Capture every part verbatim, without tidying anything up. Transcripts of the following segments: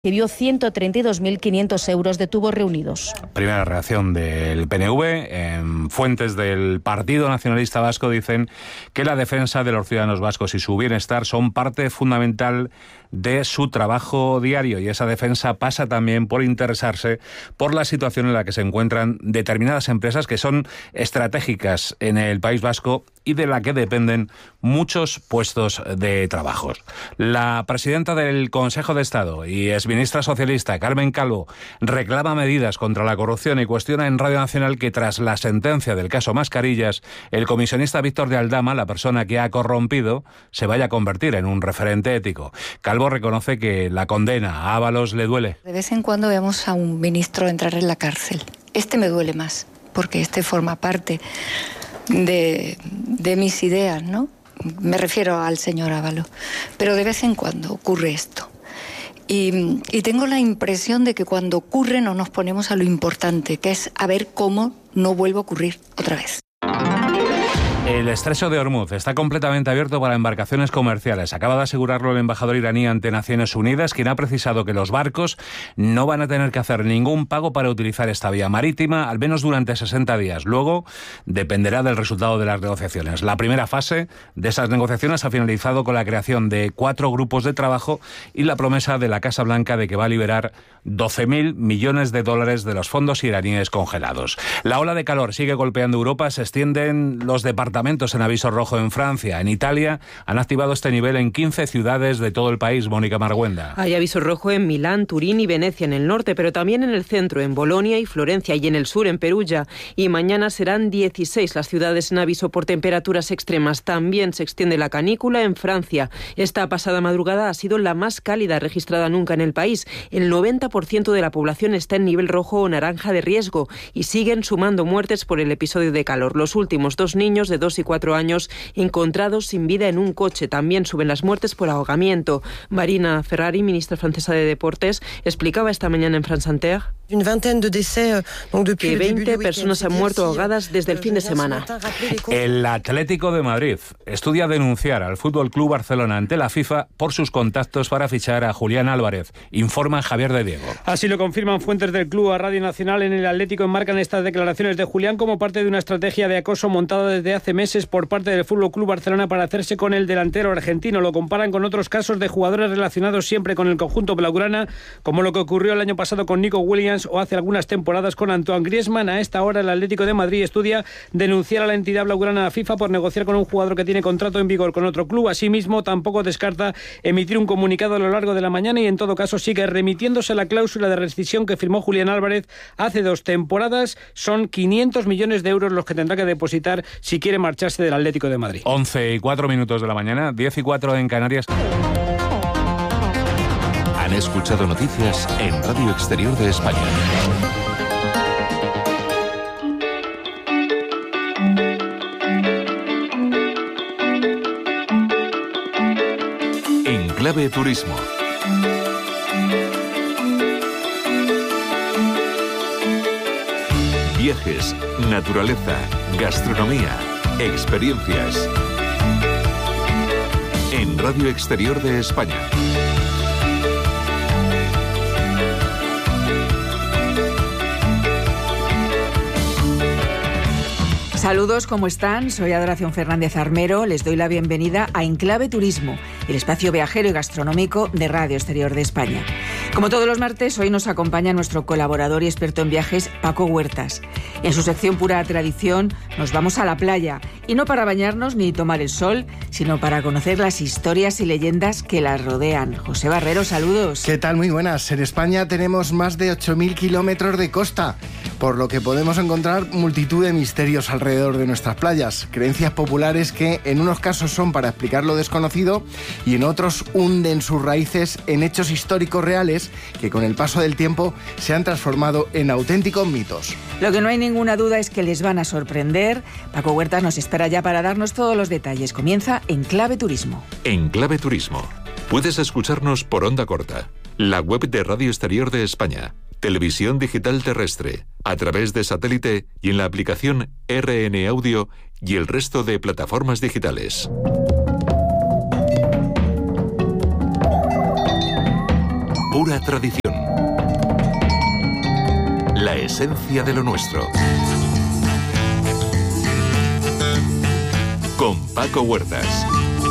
que vio ciento treinta y dos mil quinientos euros de tubos reunidos. Primera reacción del P N V. En fuentes del Partido Nacionalista Vasco dicen que la defensa de los ciudadanos vascos y su bienestar son parte fundamental de su trabajo diario, y esa defensa pasa también por interesarse por la situación en la que se encuentran determinadas empresas que son estratégicas en el País Vasco y de la que dependen muchos puestos de trabajo. La presidenta del Consejo de Estado y exministra socialista, Carmen Calvo, reclama medidas contra la corrupción y cuestiona en Radio Nacional que tras la sentencia del caso Mascarillas, el comisionista Víctor de Aldama, la persona que ha corrompido, se vaya a convertir en un referente ético. Calvo reconoce que la condena a Ábalos le duele. De vez en cuando vemos a un ministro entrar en la cárcel. Este me duele más, porque este forma parte de, de mis ideas, ¿no? Me refiero al señor Ábalos. Pero de vez en cuando ocurre esto. Y, y tengo la impresión de que cuando ocurre no nos ponemos a lo importante, que es a ver cómo no vuelve a ocurrir otra vez. El estrecho de Hormuz está completamente abierto para embarcaciones comerciales. Acaba de asegurarlo el embajador iraní ante Naciones Unidas, quien ha precisado que los barcos no van a tener que hacer ningún pago para utilizar esta vía marítima, al menos durante sesenta días. Luego dependerá del resultado de las negociaciones. La primera fase de esas negociaciones ha finalizado con la creación de cuatro grupos de trabajo y la promesa de la Casa Blanca de que va a liberar doce mil millones de dólares de los fondos iraníes congelados. La ola de calor sigue golpeando Europa, se extienden los departamentos en aviso rojo en Francia. En Italia han activado este nivel en quince ciudades de todo el país. Mónica Marguenda. Hay aviso rojo en Milán, Turín y Venecia en el norte, pero también en el centro, en Bolonia y Florencia, y en el sur, en Perugia. Y mañana serán dieciséis las ciudades en aviso por temperaturas extremas. También se extiende la canícula en Francia. Esta pasada madrugada ha sido la más cálida registrada nunca en el país. El noventa por ciento de la población está en nivel rojo o naranja de riesgo y siguen sumando muertes por el episodio de calor. Los últimos dos niños de dos y cuatro años encontrados sin vida en un coche. También suben las muertes por ahogamiento. Marina Ferrari, ministra francesa de Deportes, explicaba esta mañana en France Inter que veinte personas han muerto ahogadas desde el fin de semana. El Atlético de Madrid estudia denunciar al Fútbol Club Barcelona ante la FIFA por sus contactos para fichar a Julián Álvarez, informa Javier de Diego. Así lo confirman fuentes del club a Radio Nacional. En el Atlético enmarcan estas declaraciones de Julián como parte de una estrategia de acoso montada desde hace meses por parte del Fútbol Club Barcelona para hacerse con el delantero argentino. Lo comparan con otros casos de jugadores relacionados siempre con el conjunto blaugrana, como lo que ocurrió el año pasado con Nico Williams o hace algunas temporadas con Antoine Griezmann. A esta hora el Atlético de Madrid estudia denunciar a la entidad blaugrana a FIFA por negociar con un jugador que tiene contrato en vigor con otro club. Asimismo, tampoco descarta emitir un comunicado a lo largo de la mañana y en todo caso sigue remitiéndose la cláusula de rescisión que firmó Julián Álvarez hace dos temporadas. Son quinientos millones de euros los que tendrá que depositar si quiere marcharse del Atlético de Madrid. once y cuatro minutos de la mañana, diez y cuatro en Canarias. Han escuchado noticias en Radio Exterior de España. En Clave Turismo. Viajes, naturaleza, gastronomía, experiencias. En Radio Exterior de España. Saludos, ¿cómo están? Soy Adoración Fernández Armero. Les doy la bienvenida a Enclave Turismo, el espacio viajero y gastronómico de Radio Exterior de España. Como todos los martes, hoy nos acompaña nuestro colaborador y experto en viajes, Paco Huertas. En su sección Pura Tradición nos vamos a la playa, y no para bañarnos ni tomar el sol, sino para conocer las historias y leyendas que las rodean. José Barrero, saludos. ¿Qué tal? Muy buenas. En España tenemos más de ocho mil kilómetros de costa, por lo que podemos encontrar multitud de misterios alrededor de nuestras playas. Creencias populares que en unos casos son para explicar lo desconocido y en otros hunden sus raíces en hechos históricos reales que con el paso del tiempo se han transformado en auténticos mitos. Lo que no hay ninguna duda es que les van a sorprender. Paco Huertas nos espera ya para darnos todos los detalles. Comienza Enclave Turismo. Enclave Turismo. Puedes escucharnos por onda corta, la web de Radio Exterior de España, televisión digital terrestre, a través de satélite y en la aplicación R N Audio y el resto de plataformas digitales. pura tradición. La esencia de lo nuestro. Con Paco Huertas.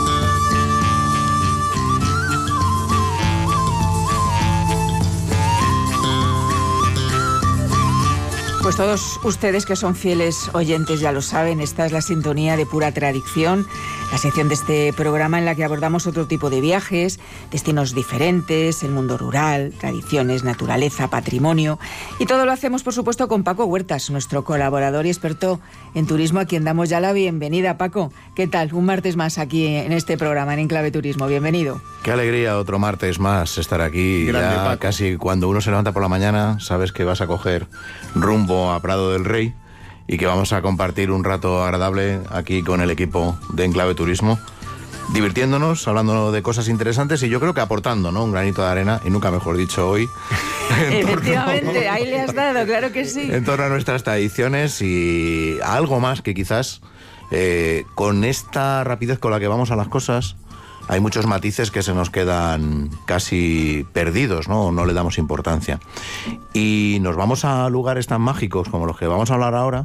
Pues todos ustedes que son fieles oyentes ya lo saben, esta es la sintonía de Pura Tradición, la sección de este programa en la que abordamos otro tipo de viajes, destinos diferentes, el mundo rural, tradiciones, naturaleza, patrimonio, y todo lo hacemos por supuesto con Paco Huertas, nuestro colaborador y experto en turismo, a quien damos ya la bienvenida. Paco, ¿qué tal? Un martes más aquí en este programa, en Enclave Turismo, bienvenido. Qué alegría otro martes más estar aquí. Grande, ya Paco. Casi cuando uno se levanta por la mañana, sabes que vas a coger rumbo a Prado del Rey y que vamos a compartir un rato agradable aquí con el equipo de Enclave Turismo, divirtiéndonos, hablando de cosas interesantes y yo creo que aportando, ¿no?, un granito de arena, y nunca mejor dicho hoy. Efectivamente, ahí le has dado, claro que sí. En torno a nuestras tradiciones y a algo más que quizás eh, con esta rapidez con la que vamos a las cosas, hay muchos matices que se nos quedan casi perdidos, ¿no? No le damos importancia. Y nos vamos a lugares tan mágicos como los que vamos a hablar ahora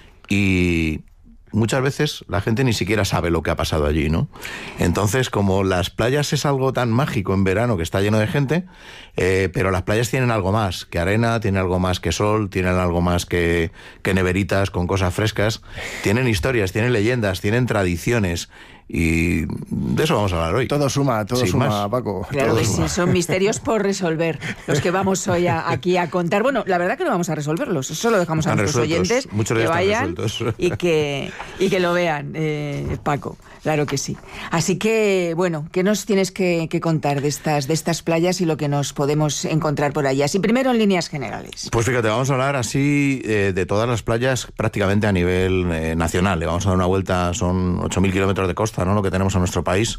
y muchas veces la gente ni siquiera sabe lo que ha pasado allí, ¿no? Entonces, como las playas es algo tan mágico en verano que está lleno de gente, eh, pero las playas tienen algo más que arena, tienen algo más que sol, tienen algo más que, que neveritas con cosas frescas, tienen historias, tienen leyendas, tienen tradiciones. Y de eso vamos a hablar hoy. Todo suma, todo Sin suma, más. Paco. Claro todo que suma. sí, son misterios por resolver los que vamos hoy a, aquí a contar. Bueno, la verdad que no vamos a resolverlos, eso lo dejamos a Están nuestros resueltos. oyentes Muchos de que ellos están vayan resueltos. y que, y que lo vean, eh, Paco. Claro que sí. Así que, bueno, ¿qué nos tienes que, que contar de estas, de estas playas y lo que nos podemos encontrar por allí? Así, primero en líneas generales. Pues fíjate, vamos a hablar así eh, de todas las playas prácticamente a nivel eh, nacional. Le vamos a dar una vuelta, son ocho mil kilómetros de costa, ¿no?, lo que tenemos en nuestro país.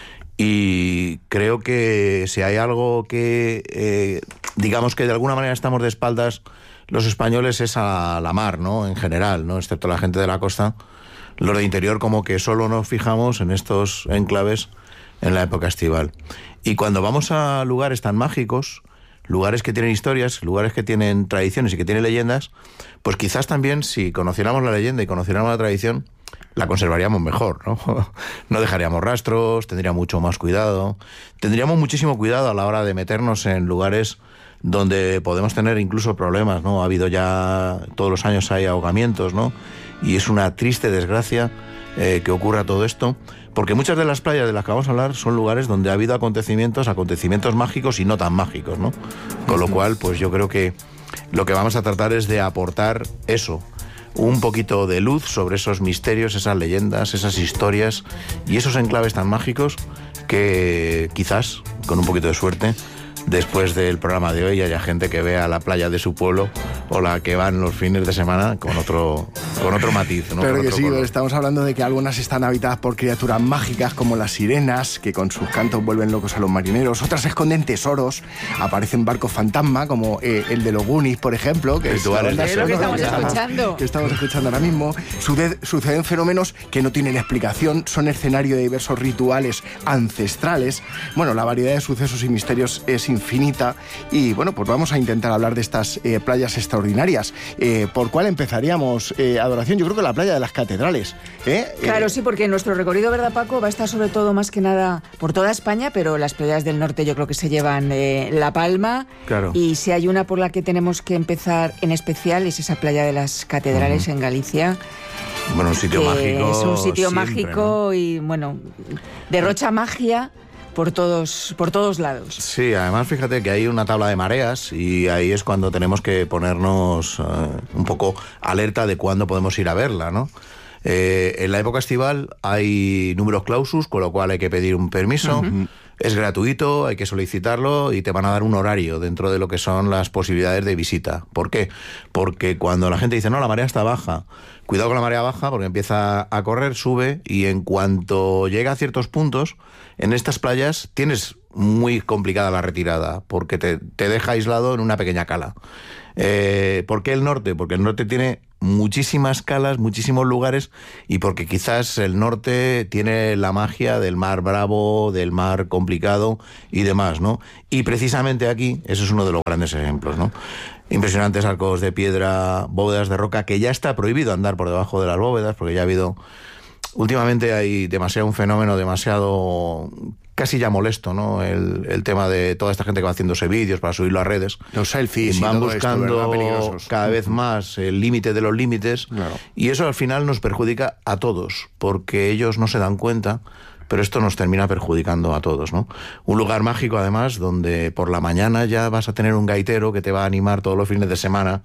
Y creo que si hay algo que, eh, digamos que de alguna manera estamos de espaldas los españoles, es a la mar, ¿no?, en general, ¿no?, excepto la gente de la costa. Los de interior como que solo nos fijamos en estos enclaves en la época estival. Y cuando vamos a lugares tan mágicos, lugares que tienen historias, lugares que tienen tradiciones y que tienen leyendas, pues quizás también si conociéramos la leyenda y conociéramos la tradición, la conservaríamos mejor, ¿no? No dejaríamos rastros, tendríamos mucho más cuidado, tendríamos muchísimo cuidado a la hora de meternos en lugares donde podemos tener incluso problemas, ¿no? Ha habido ya, todos los años hay ahogamientos, ¿no? Y es una triste desgracia eh, que ocurra todo esto, porque muchas de las playas de las que vamos a hablar son lugares donde ha habido acontecimientos, acontecimientos mágicos y no tan mágicos, ¿no? Con lo cual, pues yo creo que lo que vamos a tratar es de aportar eso, un poquito de luz sobre esos misterios, esas leyendas, esas historias y esos enclaves tan mágicos que quizás, con un poquito de suerte, después del programa de hoy haya gente que vea la playa de su pueblo o la que van los fines de semana con otro con otro matiz, ¿no? Claro Con que otro sí, color. estamos hablando de que algunas están habitadas por criaturas mágicas como las sirenas, que con sus cantos vuelven locos a los marineros. Otras esconden tesoros, aparecen barcos fantasma como eh, el de los Goonies, por ejemplo, que es, la Rituales. banda Es lo que sonora estamos escuchando. que estamos escuchando ahora mismo. Sude- suceden fenómenos que no tienen explicación, son escenario de diversos rituales ancestrales. Bueno, la variedad de sucesos y misterios es infinita y bueno, pues vamos a intentar hablar de estas eh, playas extraordinarias. Eh, ¿Por cuál empezaríamos, eh, Adoración? Yo creo que la playa de las catedrales. ¿eh? Claro, Eh, sí, porque nuestro recorrido, ¿verdad, Paco?, va a estar sobre todo más que nada por toda España, pero las playas del norte yo creo que se llevan eh, la palma. Claro. Y si hay una por la que tenemos que empezar en especial es esa playa de las catedrales en Galicia. Bueno, un sitio que mágico. Es un sitio siempre, mágico ¿no? y, bueno, derrocha magia por todos, por todos lados. Sí, además fíjate que hay una tabla de mareas y ahí es cuando tenemos que ponernos eh, un poco alerta de cuándo podemos ir a verla, ¿no? Eh, en la época estival hay números clausus, con lo cual hay que pedir un permiso. Uh-huh. Es gratuito, hay que solicitarlo y te van a dar un horario dentro de lo que son las posibilidades de visita. ¿Por qué? Porque cuando la gente dice, no, la marea está baja, cuidado con la marea baja porque empieza a correr, sube y en cuanto llega a ciertos puntos, en estas playas tienes muy complicada la retirada, porque te, te deja aislado en una pequeña cala. Eh, ¿Por qué el norte? Porque el norte tiene muchísimas calas, muchísimos lugares, y porque quizás el norte tiene la magia del mar bravo, del mar complicado y demás, ¿no? Y precisamente aquí, eso es uno de los grandes ejemplos, ¿no? Impresionantes arcos de piedra, bóvedas de roca, que ya está prohibido andar por debajo de las bóvedas, porque ya ha habido... Últimamente hay demasiado un fenómeno demasiado... casi ya molesto, ¿no? El, el tema de toda esta gente que va haciéndose vídeos para subirlo a redes. Los selfies van y todo buscando esto, cada vez más el límite de los límites. Claro. Y eso al final nos perjudica a todos, porque ellos no se dan cuenta, pero esto nos termina perjudicando a todos, ¿no? Un lugar mágico, además, donde por la mañana ya vas a tener un gaitero que te va a animar todos los fines de semana,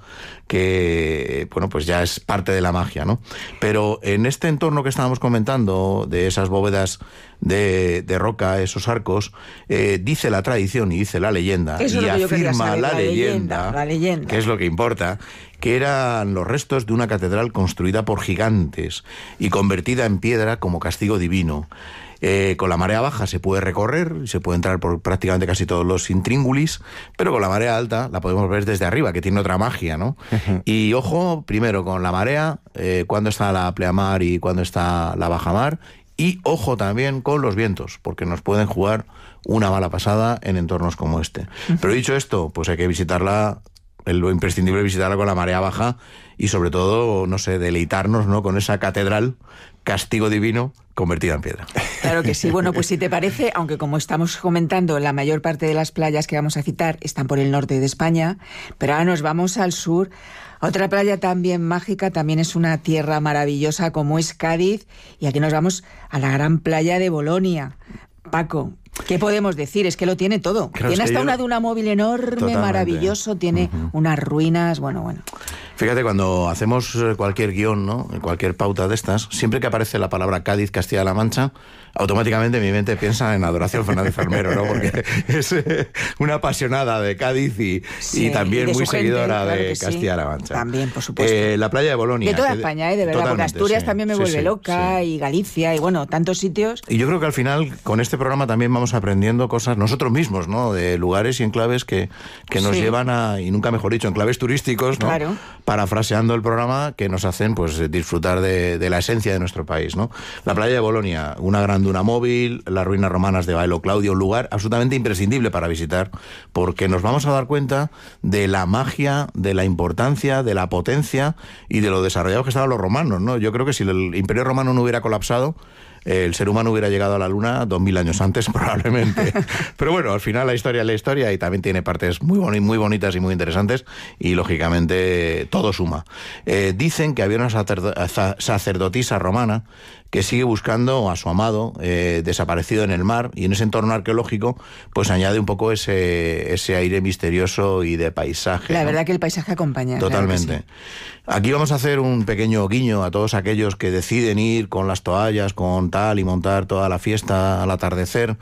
que, bueno, pues ya es parte de la magia, ¿no? Pero en este entorno que estábamos comentando, de esas bóvedas de, de roca, esos arcos, eh, dice la tradición y dice la leyenda, Eso y es lo que yo quería afirma saber, la, la leyenda, leyenda, la leyenda, que es lo que importa, que eran los restos de una catedral construida por gigantes y convertida en piedra como castigo divino. Eh, con la marea baja se puede recorrer, se puede entrar por prácticamente casi todos los intríngulis, pero con la marea alta la podemos ver desde arriba, que tiene otra magia, ¿no? Uh-huh. Y ojo, primero con la marea, eh, cuando está la pleamar y cuando está la bajamar, y ojo también con los vientos, porque nos pueden jugar una mala pasada en entornos como este. Uh-huh. Pero dicho esto, pues hay que visitarla, lo imprescindible es visitarla con la marea baja y sobre todo, no sé, deleitarnos, ¿no?, con esa catedral, castigo divino, convertida en piedra. Claro que sí. Bueno, pues si te parece, aunque como estamos comentando, la mayor parte de las playas que vamos a citar están por el norte de España, pero ahora nos vamos al sur. Otra playa también mágica, también es una tierra maravillosa como es Cádiz, y aquí nos vamos a la gran playa de Bolonia. Paco, ¿qué podemos decir? Es que lo tiene todo. Claro, tiene es que hasta yo... una duna móvil enorme, Totalmente. Maravilloso, tiene uh-huh. unas ruinas, bueno, bueno. Fíjate, cuando hacemos cualquier guión, ¿no?, cualquier pauta de estas, siempre que aparece la palabra Cádiz, Castilla-La Mancha, automáticamente mi mente piensa en Adoración Fernández Armero, ¿no?, porque es una apasionada de Cádiz y, sí, y también y muy gente, seguidora claro de sí. Castilla-La Mancha. También, por supuesto. Eh, la playa de Bolonia. De toda que, España, ¿eh? De verdad, porque Asturias sí, también me sí, vuelve sí, loca, sí. y Galicia, y bueno, tantos sitios. Y yo creo que al final, con este programa también vamos aprendiendo cosas nosotros mismos, ¿no?, de lugares y enclaves que, que nos sí. llevan a, y nunca mejor dicho, enclaves turísticos, ¿no?, claro. parafraseando el programa, que nos hacen pues disfrutar de, de la esencia de nuestro país, ¿no? La playa de Bolonia, una gran duna móvil, las ruinas romanas de Baelo Claudio, un lugar absolutamente imprescindible para visitar, porque nos vamos a dar cuenta de la magia, de la importancia, de la potencia y de lo desarrollados que estaban los romanos, ¿no? Yo creo que si el Imperio Romano no hubiera colapsado, el ser humano hubiera llegado a la Luna dos mil años antes, probablemente. Pero bueno, al final la historia es la historia y también tiene partes muy, boni- muy bonitas y muy interesantes y, lógicamente, todo suma. Eh, dicen que había una sacerdo- sacerdotisa romana que sigue buscando a su amado eh, desaparecido en el mar, y en ese entorno arqueológico pues añade un poco ese, ese aire misterioso y de paisaje. La ¿no? verdad que el paisaje acompaña. Totalmente. Claro que sí. Aquí vamos a hacer un pequeño guiño a todos aquellos que deciden ir con las toallas, con tal, y montar toda la fiesta al atardecer,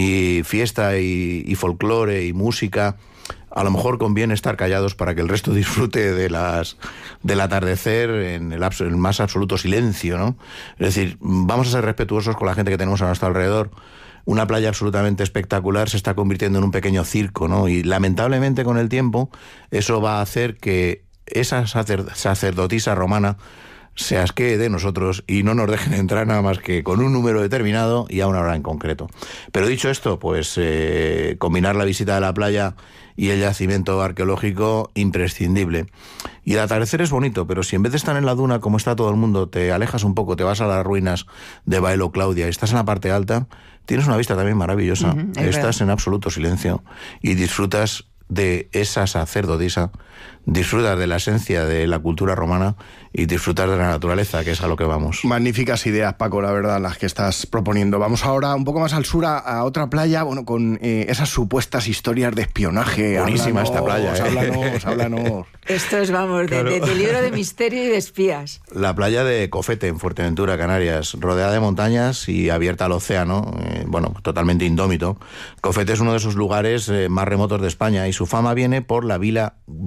y fiesta y, y folclore y música. A lo mejor conviene estar callados para que el resto disfrute de las del atardecer en el, abs- el más absoluto silencio, ¿no? Es decir, vamos a ser respetuosos con la gente que tenemos a nuestro alrededor. Una playa absolutamente espectacular se está convirtiendo en un pequeño circo, ¿no? Y lamentablemente con el tiempo eso va a hacer que esa sacer- sacerdotisa romana se asquee de nosotros y no nos dejen entrar nada más que con un número determinado y a una hora en concreto. Pero dicho esto, pues eh, combinar la visita de la playa y el yacimiento arqueológico, imprescindible. Y el atardecer es bonito, pero si en vez de estar en la duna, como está todo el mundo, te alejas un poco, te vas a las ruinas de Baelo Claudia y estás en la parte alta, tienes una vista también maravillosa. Uh-huh, estás verdad. en absoluto silencio y disfrutas de esa sacerdotisa, disfrutas de la esencia de la cultura romana y disfrutar de la naturaleza, que es a lo que vamos. Magníficas ideas, Paco, la verdad, las que estás proponiendo. Vamos ahora un poco más al sur, a, a otra playa, bueno, con eh, esas supuestas historias de espionaje. Buenísima esta playa, ¿eh? Háblanos, háblanos. Esto es, vamos, de, Claro. de, de libro de misterio y de espías. La playa de Cofete, en Fuerteventura, Canarias, rodeada de montañas y abierta al océano, eh, bueno, totalmente indómito. Cofete es uno de esos lugares eh, más remotos de España y su fama viene por la vila Vinter, ¿no?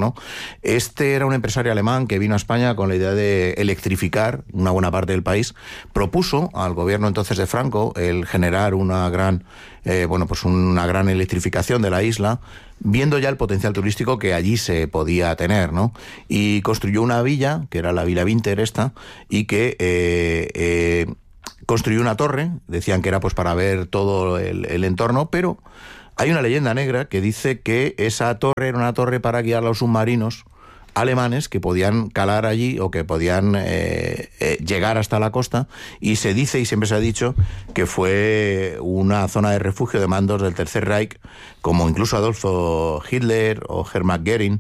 ¿no? Este era un empresario alemán que vino a España con la idea de electrificar una buena parte del país. Propuso al gobierno entonces de Franco el generar una gran, eh, bueno, pues una gran electrificación de la isla, viendo ya el potencial turístico que allí se podía tener, ¿no? Y construyó una villa, que era la Villa Winter esta, y que eh, eh, construyó una torre, decían que era pues para ver todo el, el entorno, pero hay una leyenda negra que dice que esa torre era una torre para guiar a los submarinos alemanes que podían calar allí o que podían eh, eh, llegar hasta la costa, y se dice y siempre se ha dicho que fue una zona de refugio de mandos del Tercer Reich, como incluso Adolfo Hitler o Hermann Göring,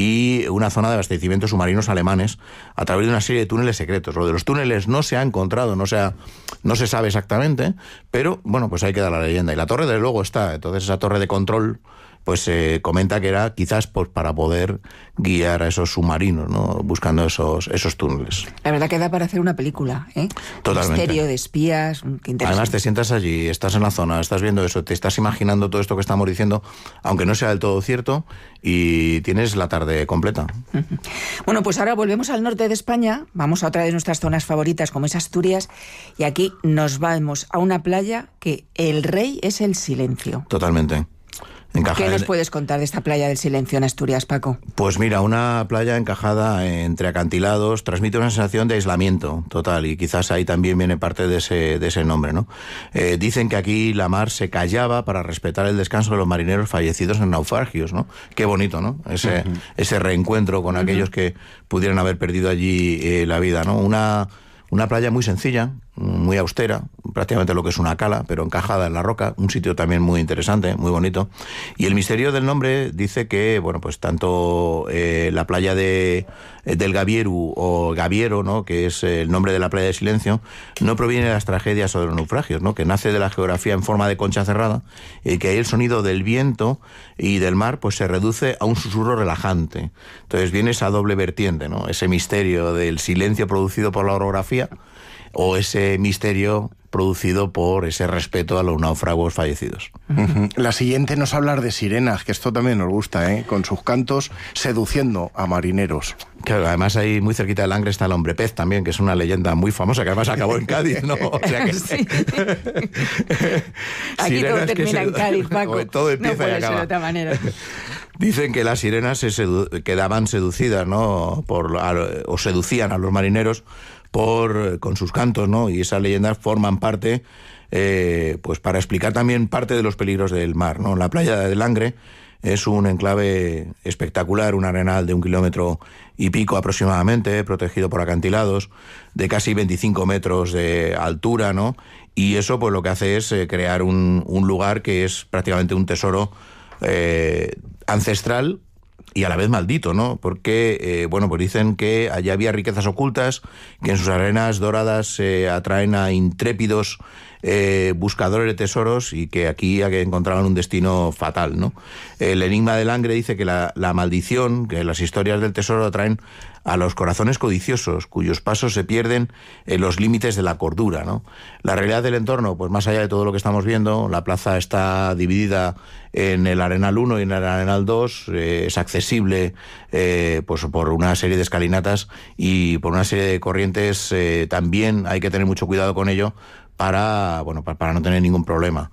y una zona de abastecimientos submarinos alemanes a través de una serie de túneles secretos. Lo de los túneles no se ha encontrado, no se, ha, no se sabe exactamente, pero bueno, pues ahí queda la leyenda. Y la torre desde luego está, entonces esa torre de control pues se eh, comenta que era quizás pues, para poder guiar a esos submarinos, ¿no? Buscando esos, esos túneles. La verdad que da para hacer una película, ¿eh? Totalmente. Misterio de espías, qué interesante. Además te sientas allí, estás en la zona, estás viendo eso, te estás imaginando todo esto que estamos diciendo, aunque no sea del todo cierto, y tienes la tarde completa. Bueno, pues ahora volvemos al norte de España, vamos a otra de nuestras zonas favoritas, como es Asturias, y aquí nos vamos a una playa que el rey es el silencio. Totalmente. Encajada ¿Qué nos en... puedes contar de esta playa del silencio en Asturias, Paco? Pues mira, una playa encajada entre acantilados transmite una sensación de aislamiento total, y quizás ahí también viene parte de ese, de ese nombre, ¿no? Eh, dicen que aquí la mar se callaba para respetar el descanso de los marineros fallecidos en naufragios, ¿no? Qué bonito, ¿no? Ese, uh-huh. ese reencuentro con uh-huh. aquellos que pudieran haber perdido allí eh, la vida, ¿no? Una... Una playa muy sencilla, muy austera, prácticamente lo que es una cala, pero encajada en la roca, un sitio también muy interesante, muy bonito. Y el misterio del nombre dice que, bueno, pues tanto eh, la playa de, del Gavieru o Gaviero, ¿no?, que es el nombre de la playa de silencio, no proviene de las tragedias o de los naufragios, ¿no?, que nace de la geografía en forma de concha cerrada, y que ahí el sonido del viento y del mar pues se reduce a un susurro relajante. Entonces viene esa doble vertiente, ¿no?, ese misterio del silencio producido por la orografía, o ese misterio producido por ese respeto a los náufragos fallecidos. Uh-huh. La siguiente nos hablar de sirenas, que esto también nos gusta, ¿eh? Con sus cantos seduciendo a marineros. Claro, además ahí muy cerquita del Langre está el hombre pez también, que es una leyenda muy famosa, que además acabó en Cádiz, ¿no? O sea que... Sí. Aquí todo termina en Cádiz, Paco. Todo empieza no puede y acaba. Ser de otra manera. Dicen que las sirenas se sedu- quedaban seducidas, ¿no?, por, a, o seducían a los marineros por con sus cantos, ¿no? Y esas leyendas forman parte, eh, pues para explicar también parte de los peligros del mar, ¿no? La playa de Langre es un enclave espectacular, un arenal de un kilómetro y pico aproximadamente, protegido por acantilados de casi veinticinco metros de altura, ¿no? Y eso pues lo que hace es eh, crear un, un lugar que es prácticamente un tesoro eh, ancestral y a la vez maldito, ¿no? Porque, eh, bueno, pues dicen que allá había riquezas ocultas, que en sus arenas doradas se eh, atraen a intrépidos eh, buscadores de tesoros, y que aquí encontraban un destino fatal, ¿no? El enigma del Langre dice que la, la maldición, que las historias del tesoro atraen a los corazones codiciosos, cuyos pasos se pierden en los límites de la cordura, ¿no? La realidad del entorno, pues más allá de todo lo que estamos viendo, la plaza está dividida en el Arenal uno y en el Arenal dos, eh, es accesible eh, pues por una serie de escalinatas y por una serie de corrientes, eh, también hay que tener mucho cuidado con ello, para, bueno, para, para no tener ningún problema.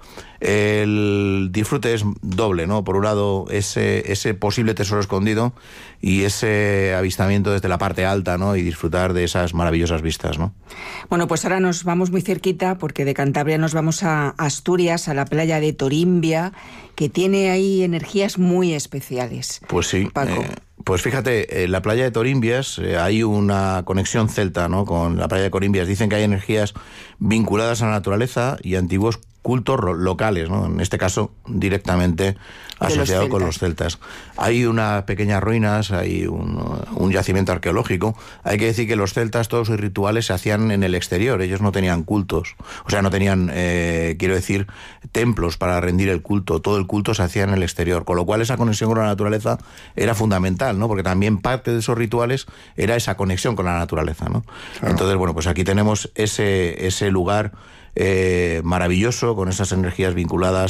El disfrute es doble, ¿no? Por un lado, ese, ese posible tesoro escondido y ese avistamiento desde la parte alta, ¿no? Y disfrutar de esas maravillosas vistas, ¿no? Bueno, pues ahora nos vamos muy cerquita, porque de Cantabria nos vamos a Asturias, a la playa de Torimbia, que tiene ahí energías muy especiales. Pues sí, Paco. Eh, pues fíjate, en la playa de Torimbias eh, hay una conexión celta, ¿no?, con la playa de Corimbias. Dicen que hay energías vinculadas a la naturaleza y antiguos cultos locales, ¿no? En este caso directamente asociado con los celtas. Hay unas pequeñas ruinas, hay un, un yacimiento arqueológico. Hay que decir que los celtas, todos sus rituales se hacían en el exterior, ellos no tenían cultos, o sea, no tenían, eh, quiero decir, templos para rendir el culto, todo el culto se hacía en el exterior, con lo cual esa conexión con la naturaleza era fundamental, ¿no? Porque también parte de esos rituales era esa conexión con la naturaleza, ¿no? Claro. Entonces, bueno, pues aquí tenemos ese, ese lugar Eh, maravilloso, con esas energías vinculadas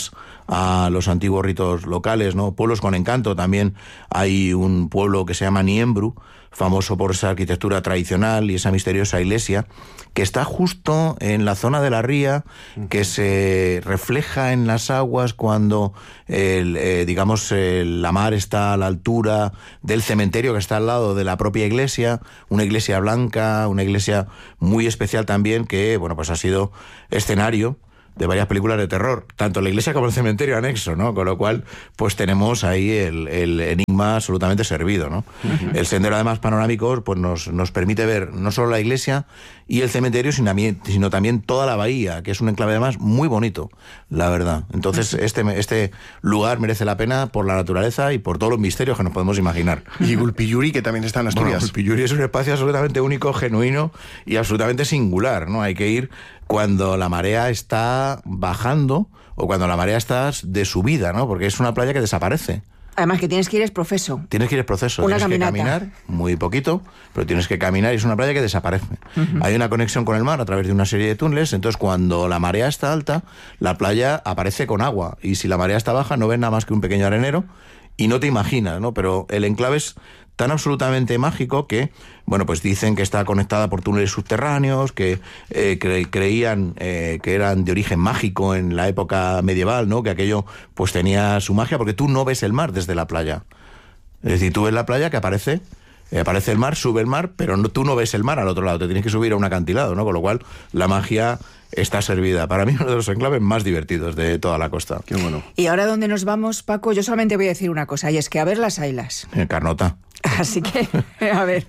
a los antiguos ritos locales, ¿no? Pueblos con encanto también. Hay un pueblo que se llama Niembru, famoso por esa arquitectura tradicional y esa misteriosa iglesia, que está justo en la zona de la ría, que se refleja en las aguas cuando, el, eh, digamos, el, la mar está a la altura del cementerio que está al lado de la propia iglesia, una iglesia blanca, una iglesia muy especial también, que, bueno, pues ha sido escenario de varias películas de terror, tanto la iglesia como el cementerio anexo, ¿no? Con lo cual, pues tenemos ahí el, el enigma absolutamente servido, ¿no? Uh-huh. El sendero, además, panorámico, pues nos, nos permite ver no solo la iglesia y el cementerio, sino también, sino también toda la bahía, que es un enclave, además, muy bonito, la verdad. Entonces, uh-huh. este, este lugar merece la pena por la naturaleza y por todos los misterios que nos podemos imaginar. Y Gulpiyuri, que también está en Asturias. Bueno, Gulpiyuri es un espacio absolutamente único, genuino y absolutamente singular, ¿no? Hay que ir cuando la marea está bajando o cuando la marea está de subida, ¿no? Porque es una playa que desaparece. Además que tienes que ir es profeso. Tienes que ir es proceso. Una tienes caminata. que caminar muy poquito, pero tienes que caminar y es una playa que desaparece. Uh-huh. Hay una conexión con el mar a través de una serie de túneles, entonces cuando la marea está alta, la playa aparece con agua y si la marea está baja no ves nada más que un pequeño arenero y no te imaginas, ¿no? Pero el enclave es tan absolutamente mágico que, bueno, pues dicen que está conectada por túneles subterráneos, que eh, cre- creían eh, que eran de origen mágico en la época medieval, ¿no? Que aquello pues tenía su magia, porque tú no ves el mar desde la playa. Es decir, tú ves la playa que aparece, eh, aparece el mar, sube el mar, pero no, tú no ves el mar al otro lado, te tienes que subir a un acantilado, ¿no? Con lo cual la magia está servida. Para mí uno de los enclaves más divertidos de toda la costa. Qué bueno. Y ahora, ¿dónde nos vamos, Paco? Yo solamente voy a decir una cosa, y es que a ver las ailas. En Carnota. Así que, a ver.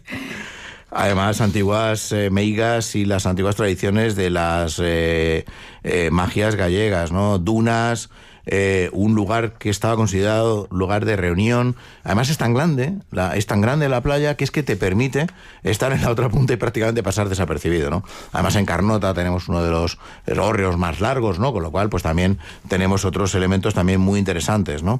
Además, antiguas eh, meigas y las antiguas tradiciones de las eh, eh, magias gallegas, ¿no? Dunas, eh, un lugar que estaba considerado lugar de reunión. Además es tan grande, la, es tan grande la playa que es que te permite estar en la otra punta y prácticamente pasar desapercibido, ¿no? Además en Carnota tenemos uno de los hórreos más largos, ¿no? Con lo cual pues también tenemos otros elementos también muy interesantes, ¿no?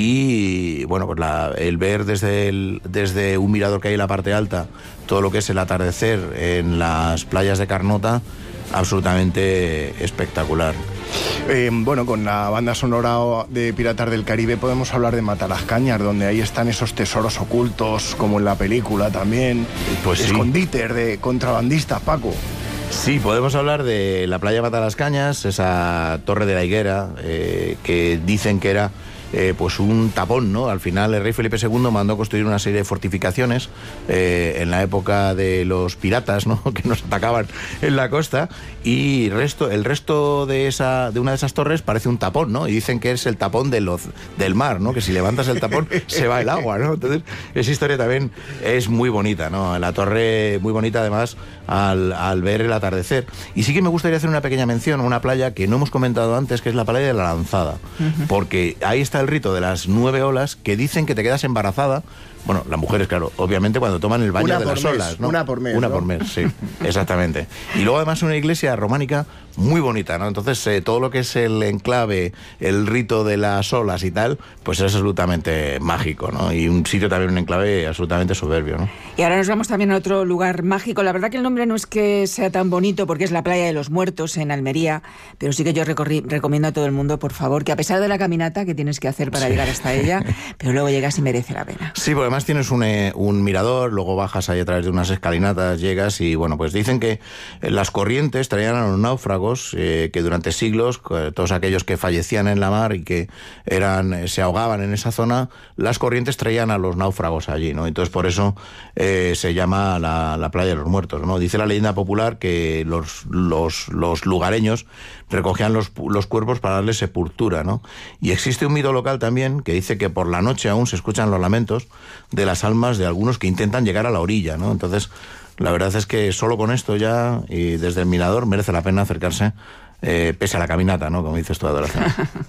Y bueno, pues la, el ver desde, el, desde un mirador que hay en la parte alta todo lo que es el atardecer en las playas de Carnota, absolutamente espectacular. Eh, bueno, con la banda sonora de Piratas del Caribe podemos hablar de Matalascañas, donde ahí están esos tesoros ocultos, como en la película también. Pues sí. Escondites de contrabandistas, Paco. Sí, podemos hablar de la playa Matalascañas, esa torre de la higuera, eh, que dicen que era Eh, pues un tapón, ¿no? Al final el rey Felipe segundo mandó construir una serie de fortificaciones eh, en la época de los piratas, ¿no? Que nos atacaban en la costa, y resto, el resto de esa de una de esas torres parece un tapón, ¿no? Y dicen que es el tapón de los, del mar, ¿no? Que si levantas el tapón se va el agua, ¿no? Entonces esa historia también es muy bonita, ¿no? La torre muy bonita además al, al ver el atardecer. Y sí que me gustaría hacer una pequeña mención a una playa que no hemos comentado antes, que es la playa de la Lanzada, uh-huh. Porque ahí está el rito de las nueve olas, que dicen que te quedas embarazada. Bueno, las mujeres, claro, obviamente cuando toman el baño una de las mes, olas, ¿no? Una por mes, Una ¿no? por mes, sí, exactamente. Y luego además una iglesia románica muy bonita, ¿no? Entonces eh, todo lo que es el enclave, el rito de las olas y tal, pues es absolutamente mágico, ¿no? Y un sitio también, un enclave absolutamente soberbio, ¿no? Y ahora nos vamos también a otro lugar mágico. La verdad que el nombre no es que sea tan bonito, porque es la Playa de los Muertos en Almería, pero sí que yo recorrí, recomiendo a todo el mundo, por favor, que a pesar de la caminata que tienes que hacer para sí. llegar hasta ella, pero luego llegas y merece la pena. Sí, porque además tienes un, eh, un mirador, luego bajas ahí a través de unas escalinatas, llegas y bueno, pues dicen que las corrientes traían a los náufragos eh, que durante siglos, todos aquellos que fallecían en la mar y que eran se ahogaban en esa zona, las corrientes traían a los náufragos allí, ¿no? Entonces por eso eh, se llama la, la Playa de los Muertos, ¿no? Dice la leyenda popular que los, los, los lugareños recogían los, los cuerpos para darles sepultura, ¿no? Y existe un mito local también que dice que por la noche aún se escuchan los lamentos de las almas de algunos que intentan llegar a la orilla, ¿no? Entonces, la verdad es que solo con esto ya, y desde el mirador, merece la pena acercarse, eh, pese a la caminata, ¿no? Como dices tú, Adoración.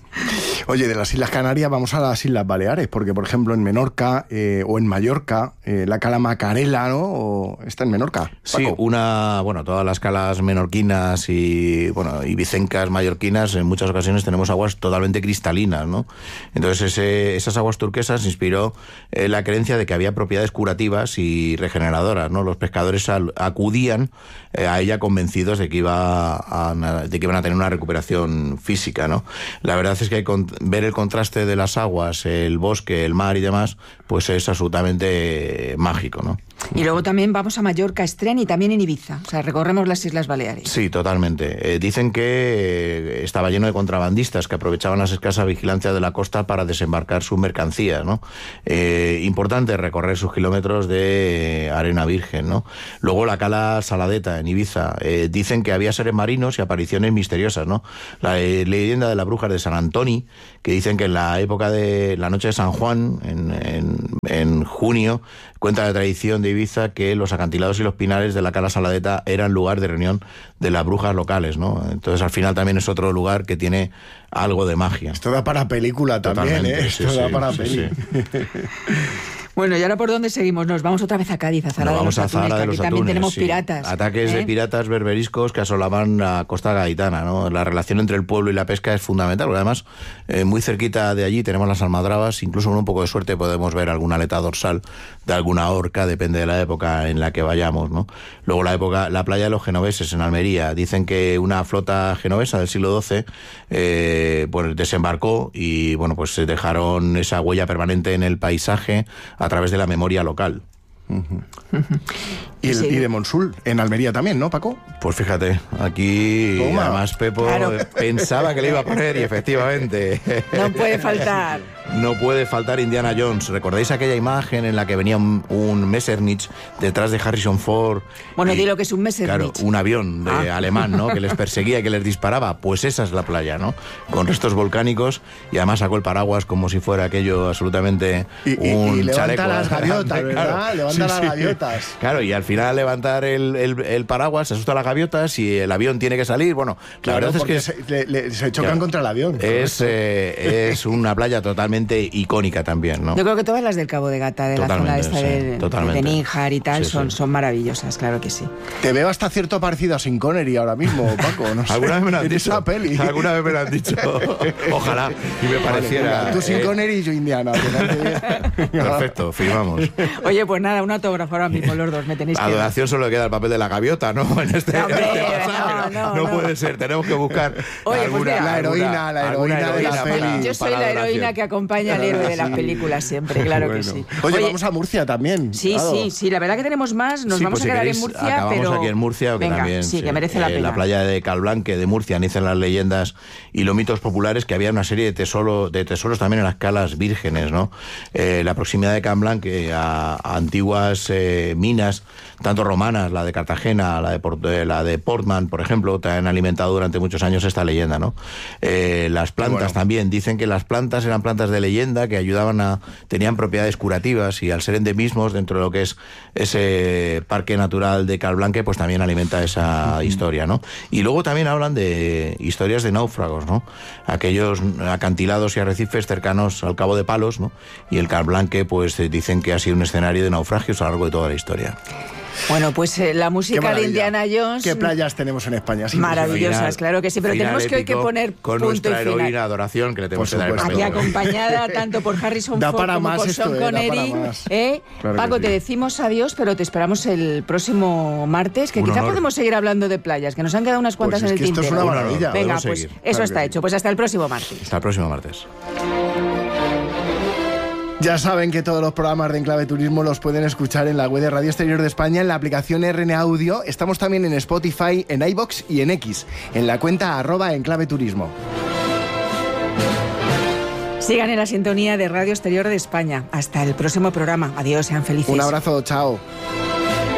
Oye, de las Islas Canarias vamos a las Islas Baleares, porque por ejemplo en Menorca eh, o en Mallorca, eh, la cala Macarela, ¿no? O está en Menorca. Paco. Sí, una, bueno, todas las calas menorquinas y, bueno, y bicencas mallorquinas, en muchas ocasiones tenemos aguas totalmente cristalinas, ¿no? Entonces ese, esas aguas turquesas inspiró eh, la creencia de que había propiedades curativas y regeneradoras, ¿no? Los pescadores al, acudían eh, a ella convencidos de que iba a, de que iban a a tener una recuperación física, ¿no? La verdad es que hay con, ver el contraste de las aguas, el bosque, el mar y demás, pues es absolutamente mágico, ¿no? Y luego también vamos a Mallorca, Estrén y también en Ibiza. O sea, recorremos las Islas Baleares. Sí, totalmente. Eh, dicen que eh, estaba lleno de contrabandistas que aprovechaban las escasas vigilancias de la costa para desembarcar sus mercancías, ¿no? Eh, importante recorrer sus kilómetros de eh, arena virgen, ¿no? Luego la cala Saladeta en Ibiza. Eh, dicen que había seres marinos y apariciones misteriosas, ¿no? La eh, leyenda de las brujas de San Antoni, que dicen que en la época de la noche de San Juan, en, en, en junio, cuenta la tradición de Ibiza que los acantilados y los pinares de la cala Saladeta eran lugar de reunión de las brujas locales, ¿no? Entonces al final también es otro lugar que tiene algo de magia. Esto da para película también, Totalmente, ¿eh? Esto sí, da sí, para sí, peli. sí. Bueno, ¿y ahora por dónde seguimos? Nos vamos otra vez a Cádiz, a Zara Nos de vamos los a Zara Atunes, de que los aquí también Atunes, tenemos sí. piratas. Ataques ¿eh? de piratas berberiscos que asolaban la costa gaditana, ¿no? La relación entre el pueblo y la pesca es fundamental, porque además eh, muy cerquita de allí tenemos las almadrabas, incluso con un poco de suerte podemos ver alguna aleta dorsal de alguna orca, depende de la época en la que vayamos, ¿no? Luego la época, la playa de los genoveses en Almería, dicen que una flota genovesa del siglo doce eh, pues desembarcó y bueno, pues dejaron esa huella permanente en el paisaje a través de la memoria local. Uh-huh. Y, el, y de Monsul, en Almería también, ¿no, Paco? Pues fíjate, aquí Toma. además Pepo Claro. pensaba que le iba a poner y efectivamente. No puede faltar. No puede faltar Indiana Jones. ¿Recordáis aquella imagen en la que venía un, un Messerschmitt detrás de Harrison Ford? Bueno, y, di lo que es un Messerschmitt. Claro, un avión de Ah. alemán, ¿no? Que les perseguía y que les disparaba. Pues esa es la playa, ¿no? Con restos volcánicos y además sacó el paraguas como si fuera aquello absolutamente Y, y- un y levanta chaleco. las gaviotas, ¿verdad? Claro, Levanta sí, las sí. gaviotas. Claro, y al final levantar el, el, el paraguas se asusta las gaviotas y el avión tiene que salir. Bueno, la Claro, verdad es porque que se, le- le- se chocan Claro. contra el avión. es, eh, es una playa totalmente icónica también, ¿no? Yo creo que todas las del Cabo de Gata, de Totalmente, la zona esta sí, de, totalmente. de Níjar y tal, Sí, son, sí. son maravillosas, claro que sí. Te veo hasta cierto parecido a Sean Connery ahora mismo, Paco. No sé. ¿Alguna vez me lo han En dicho? esa peli. ¿Alguna vez me lo han dicho? Ojalá y me pareciera. Vale, tú Sean eh, Connery y yo Indiana. ¿te parece bien? Perfecto, firmamos. Oye, pues nada, un autógrafo ahora mismo los dos, me tenéis A que... Adoración solo le queda el papel de la gaviota, ¿no? En este, No, hombre, en este pasaje, no, no, no no. puede ser, tenemos que buscar Oye, pues mira, la heroína, la alguna heroína de la para- peli. Yo soy para la Adoración. heroína que acompaña al héroe de las películas siempre, claro que Bueno. sí. Oye, vamos a Murcia también. Sí, claro. sí, sí, la verdad que tenemos más, nos Sí, vamos pues a si quedar queréis, en Murcia, acabamos pero... aquí en Murcia, que Venga, también sí, que merece la eh, pena. La playa de Calblanque de Murcia, dicen las leyendas y los mitos populares que había una serie de tesoros, de tesoros también en las calas vírgenes, ¿no? Eh, la proximidad de Calblanque a, a antiguas eh, minas, tanto romanas, la de Cartagena, la de, Port, eh, la de Portman, por ejemplo, te han alimentado durante muchos años esta leyenda, ¿no? Eh, las plantas bueno. también, dicen que las plantas eran plantas de leyenda que ayudaban a, tenían propiedades curativas y al ser endemismos dentro de lo que es ese parque natural de Calblanque, pues también alimenta esa uh-huh. historia, ¿no? Y luego también hablan de historias de náufragos, ¿no? Aquellos acantilados y arrecifes cercanos al Cabo de Palos, ¿no? Y el Calblanque, pues dicen que ha sido un escenario de naufragios a lo largo de toda la historia. Bueno, pues eh, la Qué música de maravilla. Indiana Jones... ¿Qué playas tenemos en España? Sí, Maravillosas, Final- claro que sí, pero final tenemos que hoy que épico poner con punto nuestra y final. heroína Adoración, que le tenemos Por que dar el supuesto. Aquí premio. acompañada tanto por Harrison Da Ford para como más por esto, Sean eh, da para Connery. más. ¿eh? Claro que Paco, sí. te decimos adiós, pero te esperamos el próximo martes, que Un quizá honor. podemos seguir hablando de playas, que nos han quedado unas cuantas Pues es en el que esto es tintero. una maravilla. Venga, Podemos pues seguir. eso Claro está que hecho. sí. Pues hasta el próximo martes. Hasta el próximo martes. Ya saben que todos los programas de Enclave Turismo los pueden escuchar en la web de Radio Exterior de España, en la aplicación R N Audio. Estamos también en Spotify, en iVoox y en X, en la cuenta arroba Enclave Turismo. Sigan en la sintonía de Radio Exterior de España. Hasta el próximo programa. Adiós, sean felices. Un abrazo, chao.